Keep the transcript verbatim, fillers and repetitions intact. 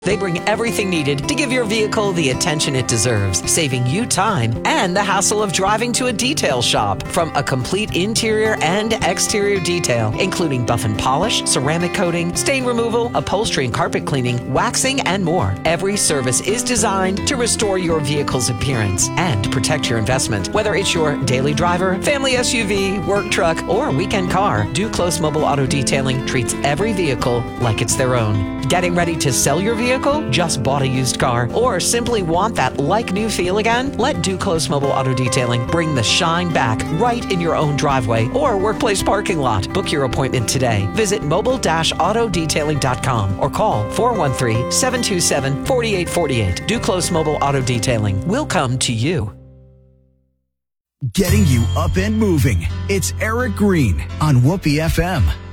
They bring everything needed to give your vehicle the attention it deserves, saving you time and the hassle of driving to a detail shop. From a complete interior and exterior detail, including buff and polish, ceramic coating, stain removal, upholstery and carpet cleaning, waxing, and more. Every service is designed to restore your vehicle's appearance and protect your investment. Whether it's your daily driver, family S U V, work truck, or weekend car, Duclos Mobile Auto Detailing treats every vehicle like it's their own. Getting ready to sell your vehicle? Just bought a used car? Or simply want that like-new feel again? Let Duclos Mobile Auto Detailing bring the shine back right in your own driveway or workplace parking lot. Book your appointment today. Visit mobile dash auto detailing dot com or call four one three, seven two seven, four eight four eight. Duclos Mobile Auto Detailing will come to you. Getting you up and moving. It's Eric Green on Whoopee F M.